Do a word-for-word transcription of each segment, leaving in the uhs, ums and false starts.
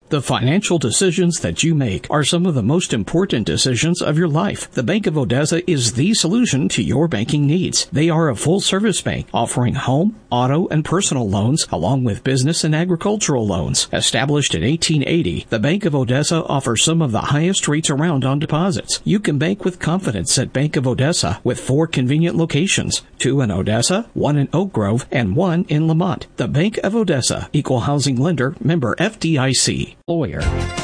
The financial decisions that you make are some of the most important decisions of your life. The Bank of Odessa is the solution to your banking needs. They are a full-service bank offering home, auto, and personal loans along with business and agricultural loans. Established in eighteen eighty, the Bank of Odessa offers some of the highest rates around on deposits. You can bank with confidence at Bank of Odessa with four convenient locations, two in Odessa, one in Oak Grove, and one in Lamont. The Bank of Odessa, Equal Housing Lender, member F D I C. Lawyer.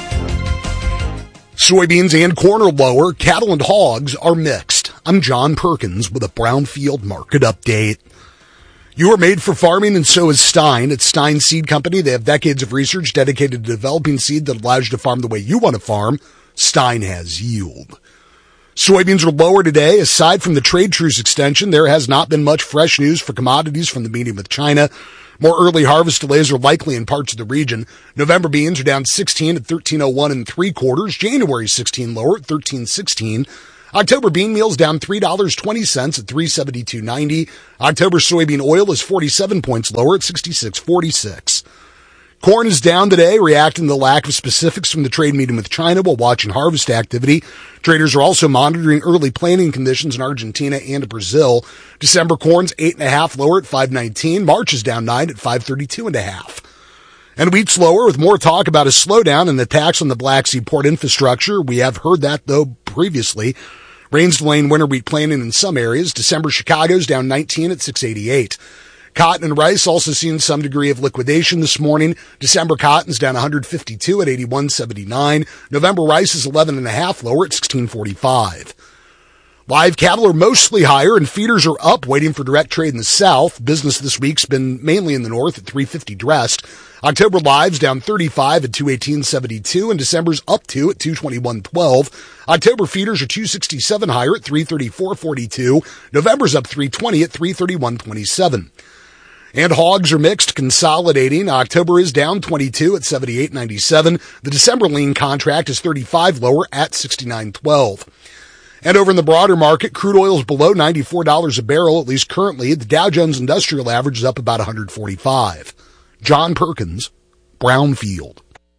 Soybeans and corn are lower. Cattle and hogs are mixed. I'm John Perkins with a Brownfield market update. You are made for farming, and so is Stein. It's Stein Seed Company. They have decades of research dedicated to developing seed that allows you to farm the way you want to farm. Stein has yield. Soybeans are lower today. Aside from the trade truce extension, there has not been much fresh news for commodities from the meeting with China. More early harvest delays are likely in parts of the region. November beans are down sixteen at thirteen oh one and three quarters. January sixteen lower at thirteen sixteen. October bean meal's down three dollars and twenty cents at three seventy-two ninety. October soybean oil is forty-seven points lower at sixty-six forty-six. Corn is down today, reacting to the lack of specifics from the trade meeting with China while watching harvest activity. Traders are also monitoring early planting conditions in Argentina and Brazil. December corn's eight and a half lower at five nineteen. March is down nine at five thirty-two and a half. And wheat's lower with more talk about a slowdown in the tax on the Black Sea port infrastructure. We have heard that though previously. Rains delaying winter wheat planting in some areas. December Chicago's down nineteen at six eighty-eight. Cotton and rice also seeing some degree of liquidation this morning. December cotton's down one hundred fifty-two at eighty-one seventy-nine. November rice is eleven and a half lower at sixteen forty-five. Live cattle are mostly higher and feeders are up waiting for direct trade in the south. Business this week's been mainly in the north at three fifty dressed. October live's down thirty-five at two eighteen seventy-two and December's up two at two twenty-one twelve. October feeders are two sixty-seven higher at three thirty-four forty-two. November's up three twenty at three thirty-one twenty-seven. And hogs are mixed, consolidating. October is down twenty-two at seventy-eight ninety-seven. The December lean contract is thirty-five lower at sixty-nine twelve. And over in the broader market, crude oil is below ninety-four dollars a barrel, at least currently. The Dow Jones Industrial Average is up about one hundred forty-five. John Perkins, Brownfield.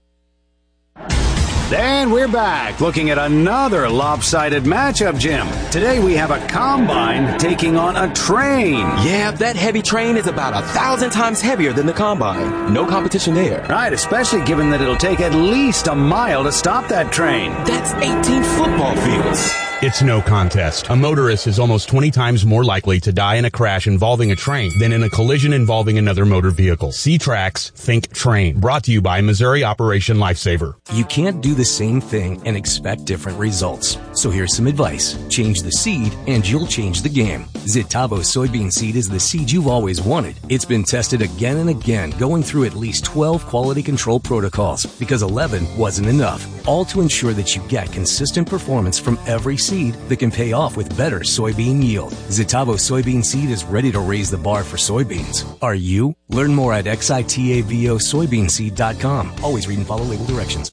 And we're back, looking at another lopsided matchup, Jim. Today we have a combine taking on a train. Yeah, that heavy train is about a thousand times heavier than the combine. No competition there. Right, especially given that it'll take at least a mile to stop that train. That's eighteen football fields. It's no contest. A motorist is almost twenty times more likely to die in a crash involving a train than in a collision involving another motor vehicle. C-Trax, think train. Brought to you by Missouri Operation Lifesaver. You can't do the same thing and expect different results. So here's some advice. Change the seed and you'll change the game. Zitavo soybean seed is the seed you've always wanted. It's been tested again and again, going through at least twelve quality control protocols because eleven wasn't enough. All to ensure that you get consistent performance from every seed that can pay off with better soybean yield. Zitavo soybean seed is ready to raise the bar for soybeans. Are you? Learn more at xitavo soybean seed dot com. Always read and follow label directions.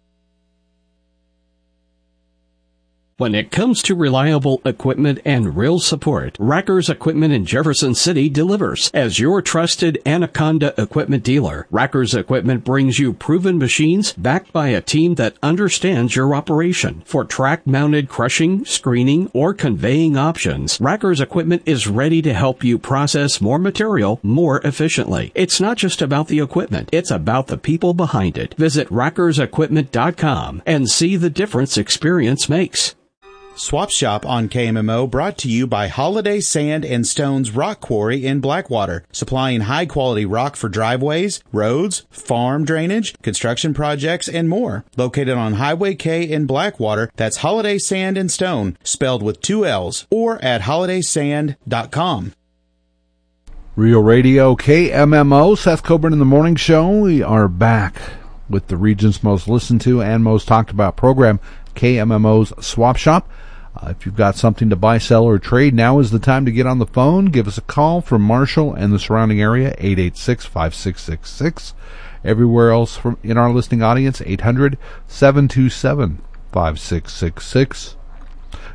When it comes to reliable equipment and real support, Rackers Equipment in Jefferson City delivers. As your trusted Anaconda equipment dealer, Rackers Equipment brings you proven machines backed by a team that understands your operation. For track-mounted crushing, screening, or conveying options, Rackers Equipment is ready to help you process more material more efficiently. It's not just about the equipment, it's about the people behind it. Visit rackers equipment dot com and see the difference experience makes. Swap Shop on K M M O brought to you by Holiday Sand and Stones Rock Quarry in Blackwater, supplying high-quality rock for driveways, roads, farm drainage, construction projects, and more. Located on Highway K in Blackwater, that's Holiday Sand and Stone, spelled with two L's, or at holiday sand dot com. Real Radio, K M M O, Seth Coburn in the Morning Show. We are back with the region's most listened to and most talked about program, K M M O's Swap Shop. Uh, if you've got something to buy, sell, or trade, now is the time to get on the phone. Give us a call from Marshall and the surrounding area, eight eight six, five six six six. Everywhere else from in our listening audience, eight hundred, seven two seven, five six six six.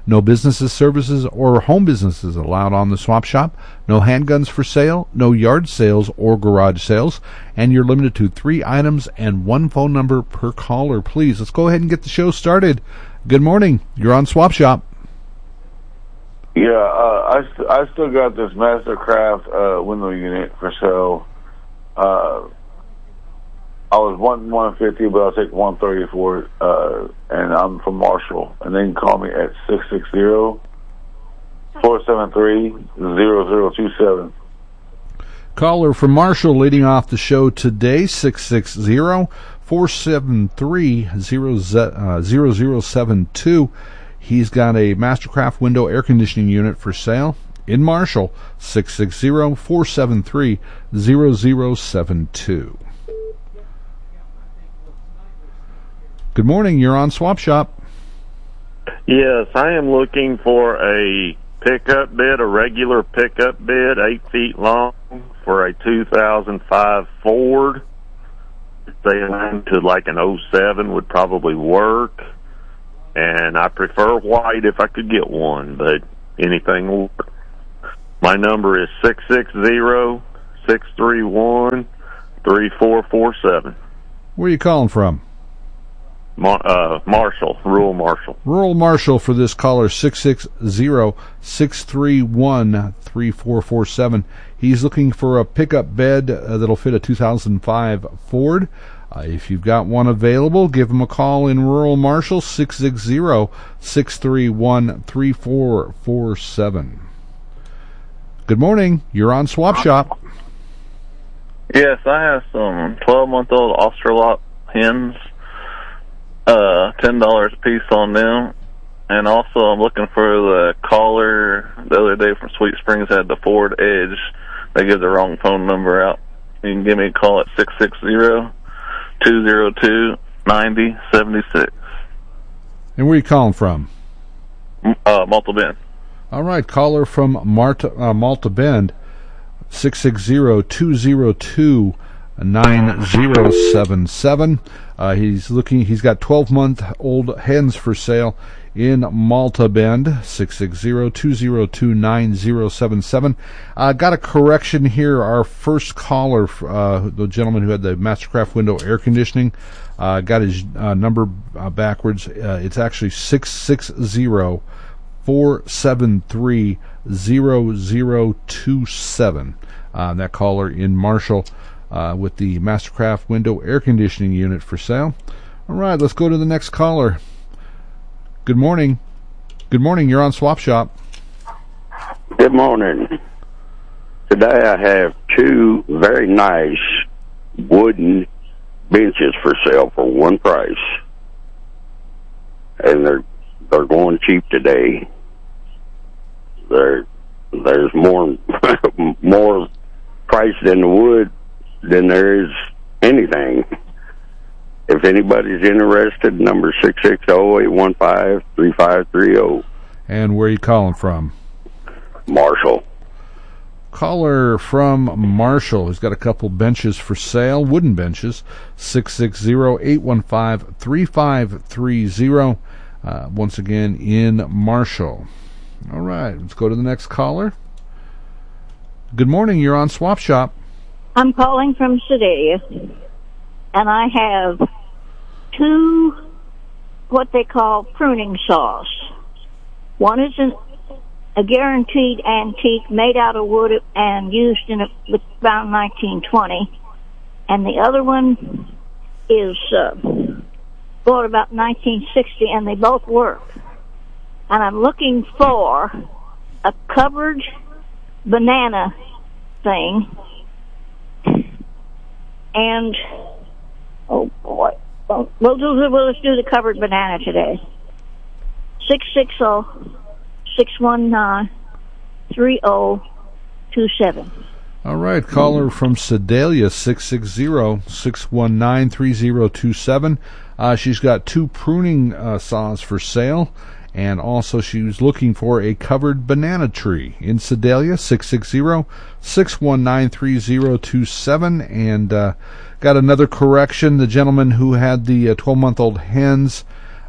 No businesses, services, or home businesses allowed on the swap shop. No handguns for sale, no yard sales or garage sales, and you're limited to three items and one phone number per caller, please. Let's go ahead and get the show started. Good morning. You're on Swap Shop. Yeah, uh, I, st- I still got this Mastercraft uh, window unit for sale. Uh, I was wanting one fifty, but I'll take one thirty for it. Uh, and I'm from Marshall. And they can call me at six six zero, four seven three, zero zero two seven. Caller from Marshall leading off the show today, six six zero, four seven three, zero zero seven two. He's got a Mastercraft window air conditioning unit for sale in Marshall, six six zero, four seven three, zero zero seven two. Good morning, you're on Swap Shop. Yes, I am looking for a pickup bed, a regular pickup bed, eight feet long, for a two thousand five Ford. Saying to like an oh seven would probably work. And I prefer white if I could get one, but anything will work. My number is six six zero, six three one, three four four seven. Where are you calling from? Mar- uh, Marshall, rural Marshall. Rural Marshall for this caller, six six zero, six three one, three four four seven. He's looking for a pickup bed uh, that'll fit a two thousand five Ford. Uh, if you've got one available, give him a call in rural Marshall, six six zero, six three one, three four four seven. Good morning. You're on Swap Shop. Yes, I have some twelve-month-old Australorp hens. Uh, ten dollars a piece on them. And also I'm looking for the caller the other day from Sweet Springs had the Ford Edge. They give the wrong phone number out. You can give me a call at six six zero, two zero two, nine zero seven six. And where are you calling from? Uh, Malta Bend. All right, caller from Marta, uh, Malta Bend, six six zero, two zero two, nine zero seven seven. Uh, he's looking. He's got twelve-month-old hens for sale in Malta Bend. six six zero, two zero two, nine zero seven seven. Uh, got a correction here. Our first caller, uh, the gentleman who had the Mastercraft window air conditioning, uh, got his uh, number uh, backwards. Uh, it's actually six six zero, four seven three, zero zero two seven. Uh, that caller in Marshall. Uh, with the Mastercraft window air conditioning unit for sale. All right, let's go to the next caller. Good morning. Good morning. You're on Swap Shop. Good morning. Today I have two very nice wooden benches for sale for one price, and they're they're going cheap today. There, there's more more price than the wood than there is anything. If anybody's interested, number six six zero, eight one five, three five three zero. And where are you calling from? Marshall. Caller from Marshall. He's got a couple benches for sale, wooden benches, six six zero, eight one five, three five three zero. Uh, once again, in Marshall. All right, let's go to the next caller. Good morning. You're on Swap Shop. I'm calling from Sedalia, and I have two what they call pruning saws. One is an, a guaranteed antique made out of wood and used in a, around nineteen twenty, and the other one is uh, bought about nineteen sixty, and they both work. And I'm looking for a covered banana thing. And, oh boy, well, we'll, do, we'll just do the covered banana today. six six zero, six one nine, three zero two seven. All right, caller from Sedalia, six six zero, six one nine, three zero two seven. Uh, she's got two pruning uh, saws for sale, and also she was looking for a covered banana tree in Sedalia, six six zero, six one nine, three zero two seven. And uh, got another correction. The gentleman who had the uh, twelve-month-old hens,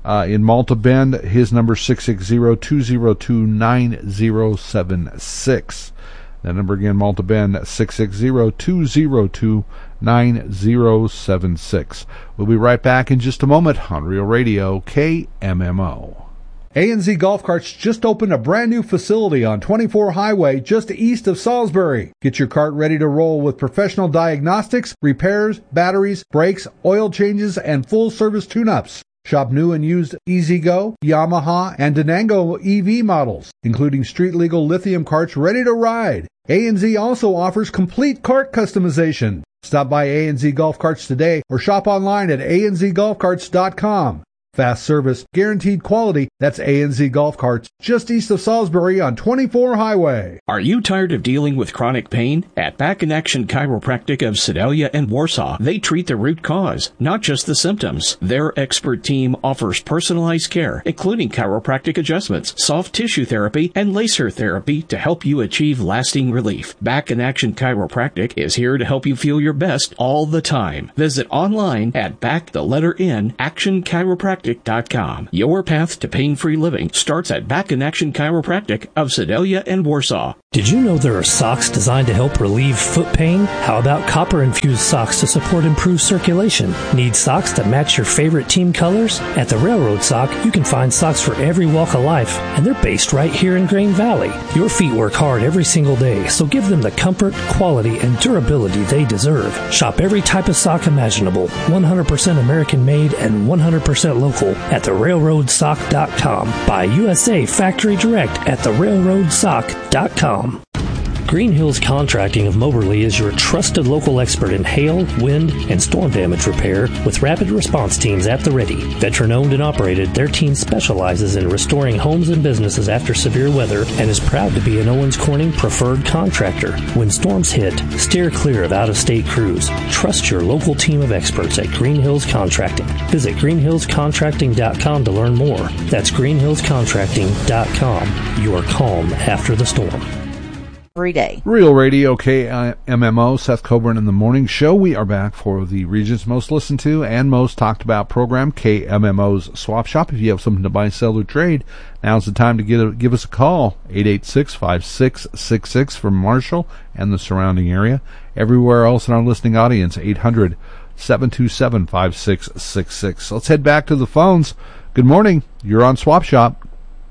Uh, in Malta Bend, his number is six six zero, two zero two, nine zero seven six. That number again, Malta Bend, six six zero, two zero two, nine zero seven six. We'll be right back in just a moment on Real Radio K M M O. A N Z Golf Carts just opened a brand new facility on twenty-four Highway just east of Salisbury. Get your cart ready to roll with professional diagnostics, repairs, batteries, brakes, oil changes, and full-service tune-ups. Shop new and used E-Z-Go, Yamaha, and Denango E V models, including street-legal lithium carts ready to ride. A N Z also offers complete cart customization. Stop by A N Z Golf Carts today or shop online at a n z golf carts dot com. Fast service, guaranteed quality. That's A N Z Golf Carts, just east of Salisbury on twenty-four Highway. Are you tired of dealing with chronic pain? At Back in Action Chiropractic of Sedalia and Warsaw, they treat the root cause, not just the symptoms. Their expert team offers personalized care, including chiropractic adjustments, soft tissue therapy, and laser therapy to help you achieve lasting relief. Back in Action Chiropractic is here to help you feel your best all the time. Visit online at back the letter N action chiropractic dot com. Your path to pain-free living starts at Back in Action Chiropractic of Sedalia and Warsaw. Did you know there are socks designed to help relieve foot pain? How about copper-infused socks to support improved circulation? Need socks that match your favorite team colors? At the Railroad Sock, you can find socks for every walk of life, and they're based right here in Grain Valley. Your feet work hard every single day, so give them the comfort, quality, and durability they deserve. Shop every type of sock imaginable, one hundred percent American-made and one hundred percent local at the railroad sock dot com. Buy U S A Factory Direct at the railroad sock dot com. Green Hills Contracting of Moberly is your trusted local expert in hail, wind, and storm damage repair with rapid response teams at the ready. Veteran-owned and operated, their team specializes in restoring homes and businesses after severe weather and is proud to be an Owens Corning preferred contractor. When storms hit, steer clear of out-of-state crews. Trust your local team of experts at Green Hills Contracting. Visit green hills contracting dot com to learn more. That's green hills contracting dot com. Your calm after the storm. Every day. Real Radio K M M O, Seth Coburn in the Morning Show. We are back for the region's most listened to and most talked about program, K M M O's Swap Shop. If you have something to buy, sell, or trade, now's the time to get a, give us a call. eight eight six, five six six six from Marshall and the surrounding area. Everywhere else in our listening audience, eight hundred, seven two seven, five six six six. Let's head back to the phones. Good morning. You're on Swap Shop.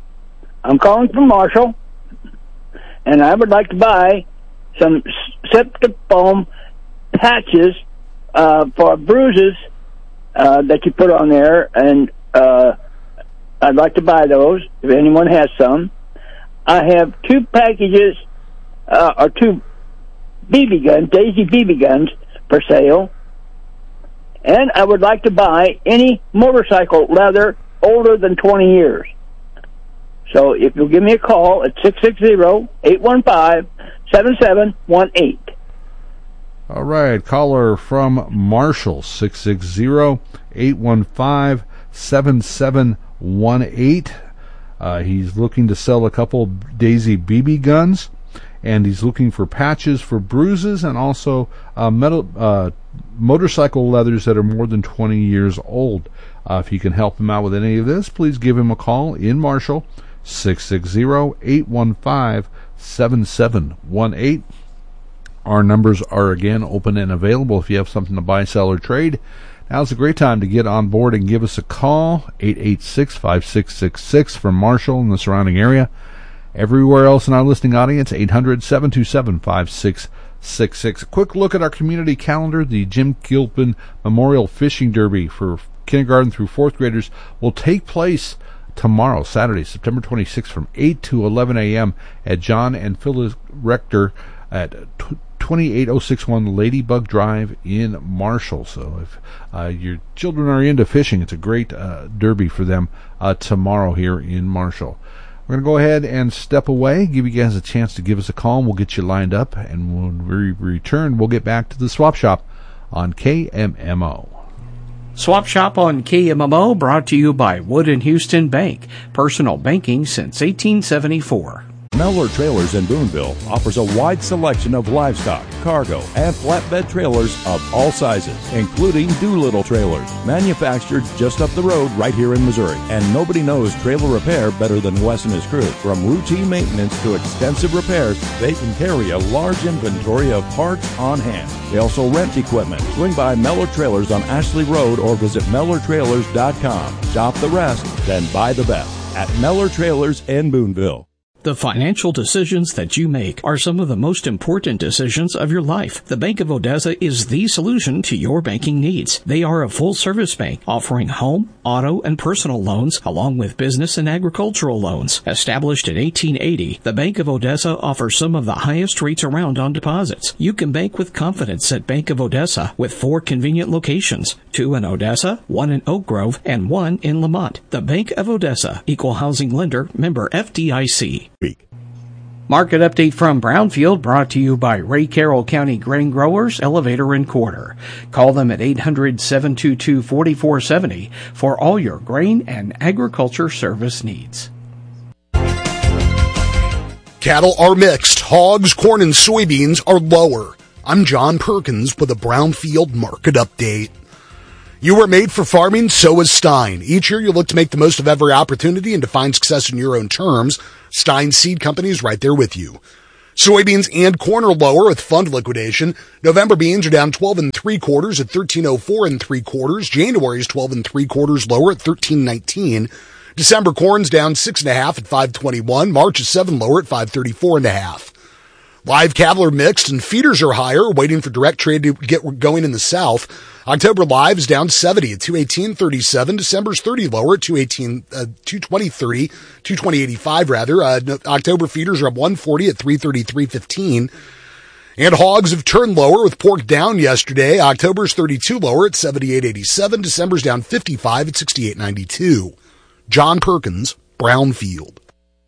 I'm calling from Marshall, and I would like to buy some septic foam patches uh, for bruises uh, that you put on there, and uh, I'd like to buy those if anyone has some. I have two packages, uh, or two B B guns, Daisy B B guns for sale, and I would like to buy any motorcycle leather older than twenty years. So if you'll give me a call at six six zero, eight one five, seven seven one eight. All right, caller from Marshall, six six zero, eight one five, seven seven one eight. Uh, he's looking to sell a couple Daisy B B guns, and he's looking for patches for bruises and also uh, metal uh, motorcycle leathers that are more than twenty years old. Uh, if you can help him out with any of this, please give him a call in Marshall, six six zero, eight one five, seven seven one eight. Our numbers are again open and available if you have something to buy, sell, or trade. Now's a great time to get on board and give us a call, eight eight six, five six six six from Marshall and the surrounding area. Everywhere else in our listening audience, eight hundred, seven two seven, five six six six. A quick look at our community calendar. The Jim Gilpin Memorial Fishing Derby for kindergarten through fourth graders will take place tomorrow, Saturday, September twenty-sixth, from eight to eleven a.m. at John and Phyllis Rector at twenty-eight oh six one Ladybug Drive in Marshall. So if uh, your children are into fishing, it's a great uh, derby for them uh, tomorrow here in Marshall. We're going to go ahead and step away, give you guys a chance to give us a call, and we'll get you lined up. And when we return, we'll get back to the Swap Shop on K M M O. Swap Shop on K M M O brought to you by Wood and Houston Bank. Personal banking since eighteen seventy-four. Mellor Trailers in Boonville offers a wide selection of livestock, cargo, and flatbed trailers of all sizes, including Doolittle trailers, manufactured just up the road right here in Missouri. And nobody knows trailer repair better than Wes and his crew. From routine maintenance to extensive repairs, they can carry a large inventory of parts on hand. They also rent equipment. Swing by Mellor Trailers on Ashley Road or visit Mellor Trailers dot com. Shop the rest, then buy the best at Mellor Trailers in Boonville. The financial decisions that you make are some of the most important decisions of your life. The Bank of Odessa is the solution to your banking needs. They are a full-service bank offering home, auto, and personal loans along with business and agricultural loans. Established in eighteen eighty, the Bank of Odessa offers some of the highest rates around on deposits. You can bank with confidence at Bank of Odessa with four convenient locations, two in Odessa, one in Oak Grove, and one in Lamont. The Bank of Odessa, Equal Housing Lender, member F D I C. Market update from Brownfield brought to you by Ray Carroll County Grain Growers, Elevator and Quarter. Call them at eight hundred, seven two two, four four seven zero for all your grain and agriculture service needs. Cattle are mixed. Hogs, corn, and soybeans are lower. I'm John Perkins with a Brownfield market update. You were made for farming, so is Stein. Each year you look to make the most of every opportunity and to find success in your own terms. Stein Seed Company is right there with you. Soybeans and corn are lower with fund liquidation. November beans are down twelve and three quarters at thirteen oh four and three quarters. January is twelve and three quarters lower at thirteen nineteen. December corn's down six and a half at five twenty-one. March is seven lower at five thirty-four and a half. Live cattle are mixed and feeders are higher, waiting for direct trade to get going in the south. October live is down seventy at two eighteen thirty-seven. December's thirty lower at two eighteen, uh, two twenty thirty, two twenty eighty-five rather. Uh, October feeders are up one forty at three thirty-three fifteen. And hogs have turned lower with pork down yesterday. October's thirty-two lower at seventy-eight eighty-seven. December's down fifty-five at sixty-eight ninety-two. John Perkins, Brownfield.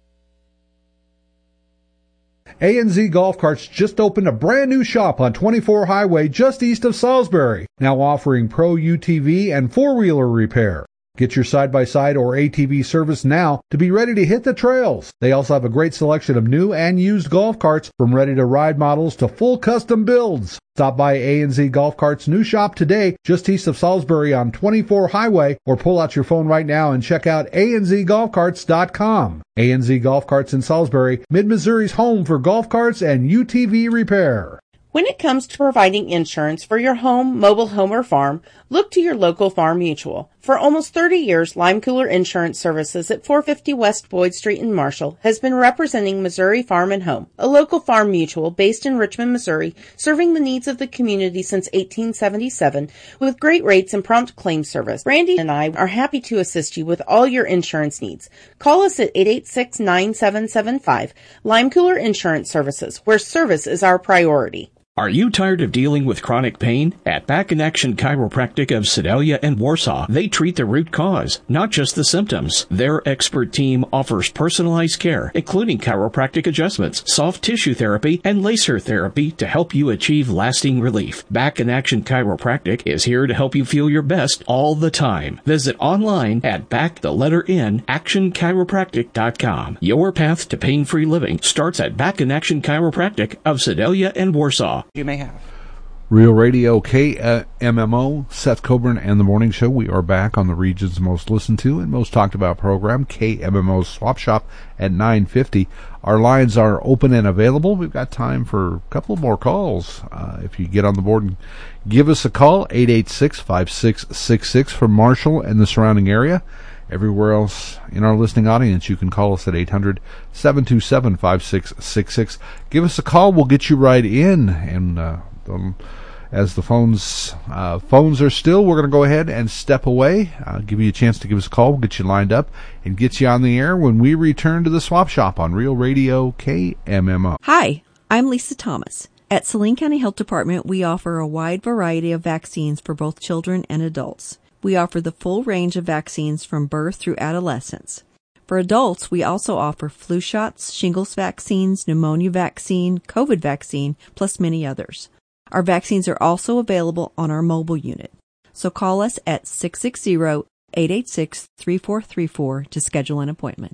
A and Z Golf Carts just opened a brand new shop on twenty-four Highway just east of Salisbury, now offering Pro U T V and four-wheeler repair. Get your side-by-side or A T V service now to be ready to hit the trails. They also have a great selection of new and used golf carts from ready-to-ride models to full custom builds. Stop by A and Z Golf Carts' new shop today just east of Salisbury on twenty-four Highway, or pull out your phone right now and check out A N Z golf carts dot com. A and Z Golf Carts in Salisbury, Mid-Missouri's home for golf carts and U T V repair. When it comes to providing insurance for your home, mobile home, or farm, look to your local Farm Mutual. For almost thirty years, Lime Cooler Insurance Services at four fifty West Boyd Street in Marshall has been representing Missouri Farm and Home, a local farm mutual based in Richmond, Missouri, serving the needs of the community since eighteen seventy-seven with great rates and prompt claim service. Brandy and I are happy to assist you with all your insurance needs. Call us at eight eight six, nine seven seven five. Lime Cooler Insurance Services, where service is our priority. Are you tired of dealing with chronic pain? At Back in Action Chiropractic of Sedalia and Warsaw, they treat the root cause, not just the symptoms. Their expert team offers personalized care, including chiropractic adjustments, soft tissue therapy, and laser therapy to help you achieve lasting relief. Back in Action Chiropractic is here to help you feel your best all the time. Visit online at back the letter N action chiropractic dot com. Your path to pain-free living starts at Back in Action Chiropractic of Sedalia and Warsaw. You may have. Real Radio, K M M O, Seth Coburn and the Morning Show. We are back on the region's most listened to and most talked about program, K M M O's Swap Shop at nine fifty. Our lines are open and available. We've got time for a couple more calls. Uh, if you get on the board and give us a call, eight eight six, five six six six from Marshall and the surrounding area. Everywhere else in our listening audience, you can call us at eight hundred, seven two seven, five six six six. Give us a call. We'll get you right in. And uh, the, as the phones uh, phones are still, we're going to go ahead and step away. Uh, give you a chance to give us a call. We'll get you lined up and get you on the air when we return to the Swap Shop on Real Radio K M M O. Hi, I'm Lisa Thomas. At Saline County Health Department, we offer a wide variety of vaccines for both children and adults. We offer the full range of vaccines from birth through adolescence. For adults, we also offer flu shots, shingles vaccines, pneumonia vaccine, COVID vaccine, plus many others. Our vaccines are also available on our mobile unit. So call us at six six zero, eight eight six, three four three four to schedule an appointment.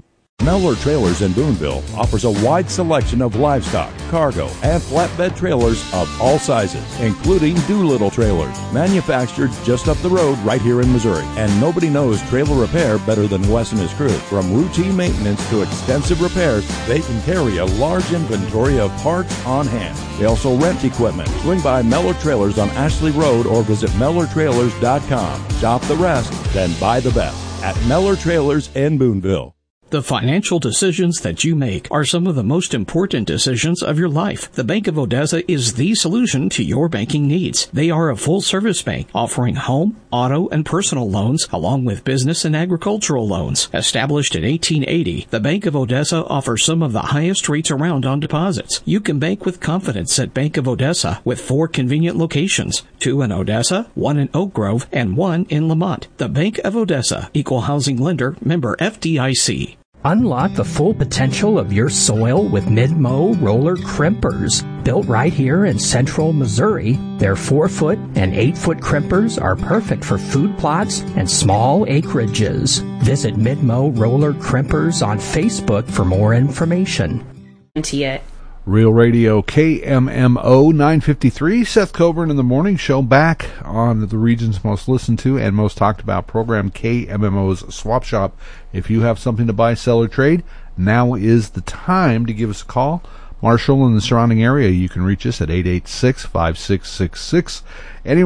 Mellor Trailers in Boonville offers a wide selection of livestock, cargo, and flatbed trailers of all sizes, including Doolittle trailers, manufactured just up the road right here in Missouri. And nobody knows trailer repair better than Wes and his crew. From routine maintenance to extensive repairs, they can carry a large inventory of parts on hand. They also rent equipment. Swing by Mellor Trailers on Ashley Road or visit Mellor Trailers dot com. Shop the rest, then buy the best at Mellor Trailers in Boonville. The financial decisions that you make are some of the most important decisions of your life. The Bank of Odessa is the solution to your banking needs. They are a full-service bank offering home, auto, and personal loans along with business and agricultural loans. Established in eighteen eighty, the Bank of Odessa offers some of the highest rates around on deposits. You can bank with confidence at Bank of Odessa with four convenient locations, two in Odessa, one in Oak Grove, and one in Lamont. The Bank of Odessa, Equal Housing Lender, member F D I C. Unlock the full potential of your soil with Mid-Mow roller crimpers. Built right here in central Missouri, their four foot and eight foot crimpers are perfect for food plots and small acreages. Visit Mid-Mow roller crimpers on Facebook for more information. Real Radio K M M O nine fifty-three. Seth Coburn in the Morning Show, back on the region's most listened to and most talked about program, K M M O's Swap Shop. If you have something to buy, sell, or trade, now is the time to give us a call. Marshall and the surrounding area, you can reach us at eight eight six, five six six six. Anywhere